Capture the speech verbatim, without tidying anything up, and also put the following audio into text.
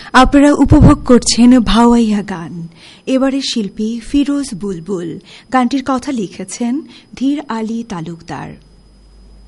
আপনারা উপভোগ করছেন ভাওয়াইয়া গান। এবারের শিল্পী ফিরোজ বুলবুল। গানটির কথা লিখেছেন ধীর আলী তালুকদার।